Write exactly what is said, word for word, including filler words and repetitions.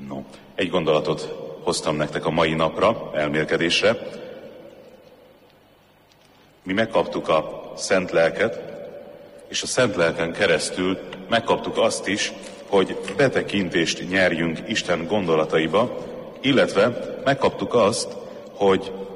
No, egy gondolatot hoztam nektek a mai napra, elmélkedésre. Mi megkaptuk a Szent Lelket, és a Szent Lelken keresztül megkaptuk azt is, hogy betekintést nyerjünk Isten gondolataiba, illetve megkaptuk azt, hogy